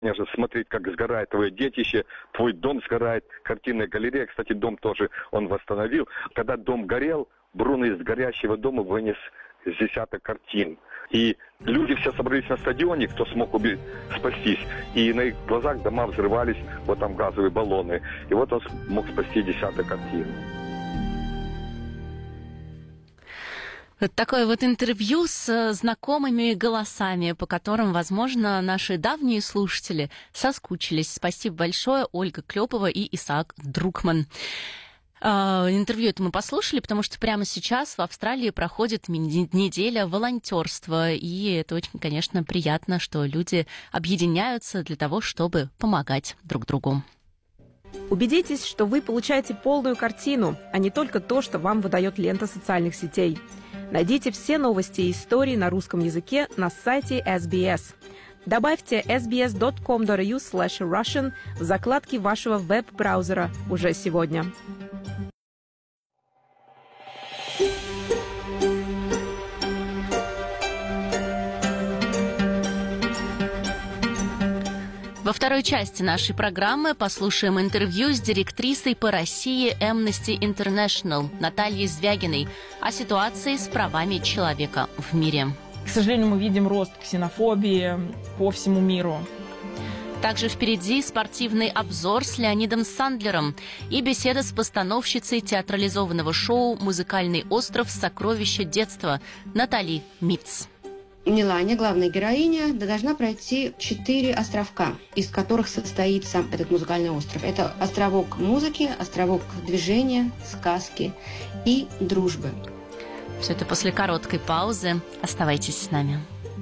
же смотреть, как сгорает твое детище, твой дом сгорает, картинная галерея. Кстати, дом тоже он восстановил. Когда дом горел, Бруно из горящего дома вынес с десяток картин. И люди все собрались на стадионе, кто смог спастись. И на их глазах дома взрывались, вот там газовые баллоны. И вот он смог спасти десяток картин. Вот такое вот интервью с знакомыми голосами, по которым, возможно, наши давние слушатели соскучились. Спасибо большое, Ольга Клёпова и Исаак Друкман. Интервью это мы послушали, потому что прямо сейчас в Австралии проходит неделя волонтерства, и это очень, конечно, приятно, что люди объединяются для того, чтобы помогать друг другу. Убедитесь, что вы получаете полную картину, а не только то, что вам выдает лента социальных сетей. Найдите все новости и истории на русском языке на сайте SBS. Добавьте sbs.com.au/russian в закладке вашего веб-браузера уже сегодня. Во второй части нашей программы послушаем интервью с директрисой по России Amnesty International Натальей Звягиной о ситуации с правами человека в мире. К сожалению, мы видим рост ксенофобии по всему миру. Также впереди спортивный обзор с Леонидом Сандлером и беседа с постановщицей театрализованного шоу «Музыкальный остров. Сокровища детства» Натальей Митц. Милане, главная героиня, должна пройти 4 островка, из которых состоится этот музыкальный остров. Это островок музыки, островок движения, сказки и дружбы. Все это после короткой паузы. Оставайтесь с нами.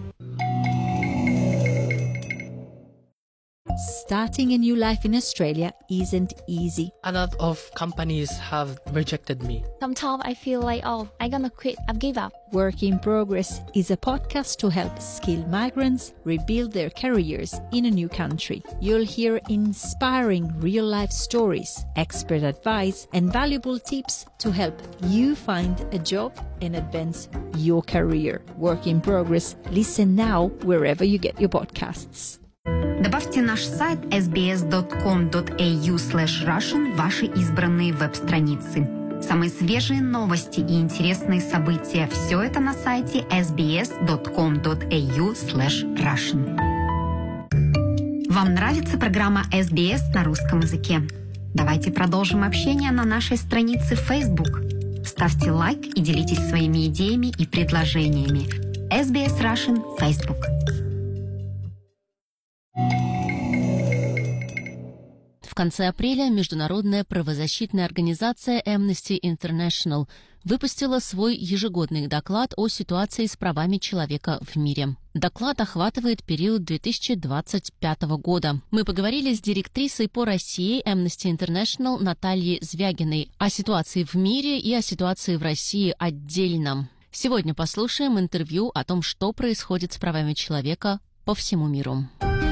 Starting a new life in Australia isn't easy. A lot of companies have rejected me. Sometimes I feel like, I'm gonna quit, I've give up. Work in Progress is a podcast to help skilled migrants rebuild their careers in a new country. You'll hear inspiring real-life stories, expert advice, and valuable tips to help you find a job and advance your career. Work in Progress. Listen now wherever you get your podcasts. Добавьте наш сайт sbs.com.au/russian в ваши избранные веб-страницы. Самые свежие новости и интересные события – все это на сайте sbs.com.au/russian. Вам нравится программа SBS на русском языке? Давайте продолжим общение на нашей странице в Facebook. Ставьте лайк и делитесь своими идеями и предложениями. SBS Russian – Facebook. В конце апреля международная правозащитная организация Amnesty International выпустила свой ежегодный доклад о ситуации с правами человека в мире. Доклад охватывает период 2025 года. Мы поговорили с директрисой по России Amnesty International Натальей Звягиной о ситуации в мире и о ситуации в России отдельно. Сегодня послушаем интервью о том, что происходит с правами человека по всему миру.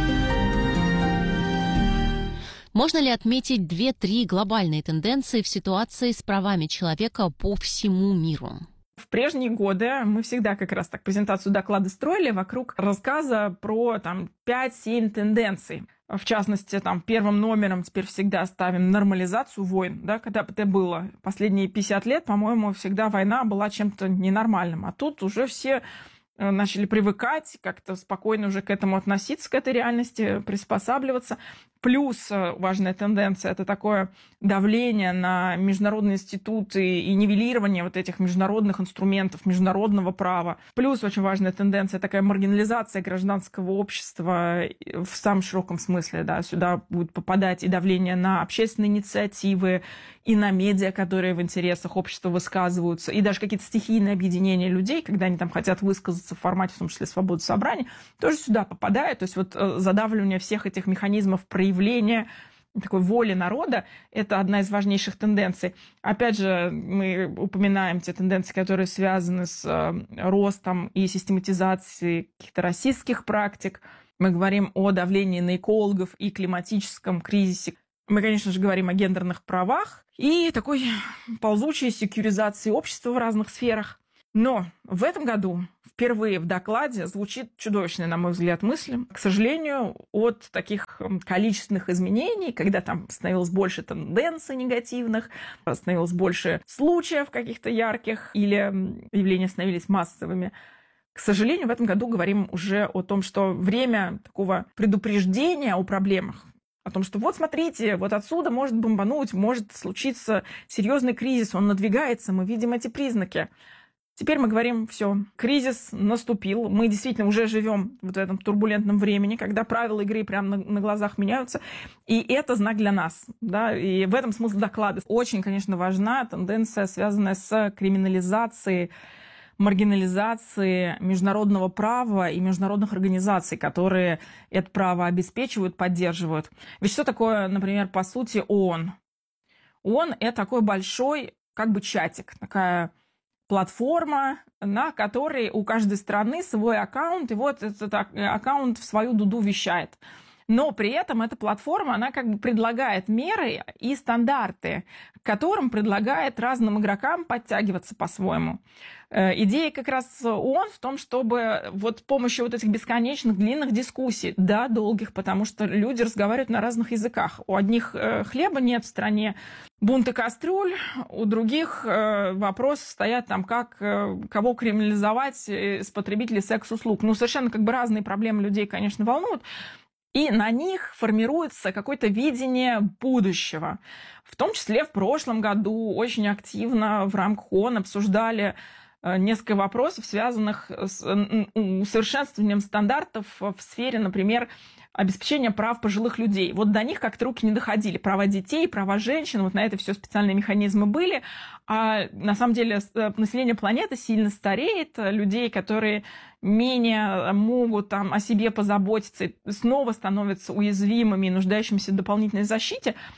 Можно ли отметить 2-3 глобальные тенденции в ситуации с правами человека по всему миру? В прежние годы мы всегда как раз так презентацию доклада строили вокруг рассказа про 5-7 тенденций. В частности, первым номером теперь всегда ставим нормализацию войн. Да, когда бы это было последние 50 лет, по-моему, всегда война была чем-то ненормальным. А тут уже все начали привыкать, как-то спокойно уже к этому относиться, к этой реальности, приспосабливаться. Плюс важная тенденция – это такое давление на международные институты и нивелирование вот этих международных инструментов, международного права. Плюс очень важная тенденция – такая маргинализация гражданского общества в самом широком смысле. Да. Сюда будет попадать и давление на общественные инициативы, и на медиа, которые в интересах общества высказываются, и даже какие-то стихийные объединения людей, когда они хотят высказаться в формате, в том числе, свободы собрания, тоже сюда попадают. То есть задавливание всех этих механизмов проявления такой воли народа – это одна из важнейших тенденций. Опять же, мы упоминаем те тенденции, которые связаны с ростом и систематизацией каких-то расистских практик. Мы говорим о давлении на экологов и климатическом кризисе. Мы, конечно же, говорим о гендерных правах и такой ползучей секьюризации общества в разных сферах. Но в этом году впервые в докладе звучит чудовищная, на мой взгляд, мысль. К сожалению, от таких количественных изменений, когда там становилось больше тенденций негативных, становилось больше случаев каких-то ярких или явления становились массовыми, к сожалению, в этом году говорим уже о том, что время такого предупреждения о проблемах, о том, что вот смотрите, вот отсюда может бомбануть, может случиться серьезный кризис, он надвигается, мы видим эти признаки. Теперь мы говорим, все, кризис наступил, мы действительно уже живем в этом турбулентном времени, когда правила игры прямо на глазах меняются, и это знак для нас, да, и в этом смысл доклада. Очень, конечно, важна тенденция, связанная с криминализацией, маргинализацией международного права и международных организаций, которые это право обеспечивают, поддерживают. Ведь что такое, например, по сути, ООН? ООН – это такой большой как бы чатик, такая платформа, на которой у каждой страны свой аккаунт, и вот этот аккаунт в свою дуду вещает. Но при этом эта платформа, она как бы предлагает меры и стандарты, к которым предлагает разным игрокам подтягиваться по-своему. Идея как раз ООН в том, чтобы вот с помощью вот этих бесконечных длинных дискуссий, да, долгих, потому что люди разговаривают на разных языках. У одних хлеба нет в стране, бунт и кастрюль, у других вопросы стоят там, как кого криминализовать из потребителей секс-услуг. Ну, совершенно как бы разные проблемы людей, конечно, волнуют. И на них формируется какое-то видение будущего. В том числе в прошлом году очень активно в рамках ООН обсуждали несколько вопросов, связанных с усовершенствованием стандартов в сфере, например, обеспечения прав пожилых людей. Вот до них как-то руки не доходили. Права детей, права женщин, вот на это все специальные механизмы были. А на самом деле население планеты сильно стареет, людей, которые менее могут там о себе позаботиться, снова становятся уязвимыми и нуждающимися в дополнительной защите.